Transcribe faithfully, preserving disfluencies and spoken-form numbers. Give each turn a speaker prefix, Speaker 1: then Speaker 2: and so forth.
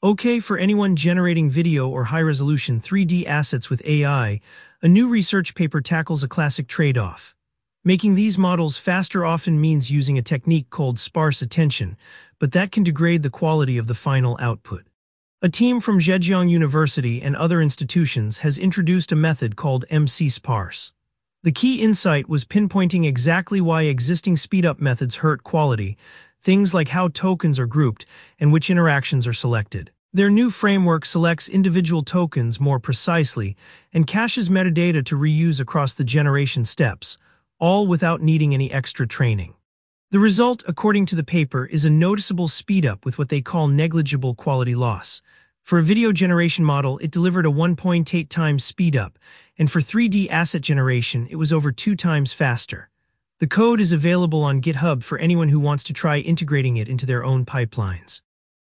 Speaker 1: Okay, for anyone generating video or high-resolution three D assets with A I, a new research paper tackles a classic trade-off. Making these models faster often means using a technique called sparse attention, but that can degrade the quality of the final output. A team from Zhejiang University and other institutions has introduced a method called M C Sparse. The key insight was pinpointing exactly why existing speed-up methods hurt quality, things like how tokens are grouped and which interactions are selected. Their new framework selects individual tokens more precisely and caches metadata to reuse across the generation steps, all without needing any extra training. The result, according to the paper, is a noticeable speedup with what they call negligible quality loss. For a video generation model, it delivered a one point eight times speedup, and for three D asset generation, it was over two times faster. The code is available on GitHub for anyone who wants to try integrating it into their own pipelines.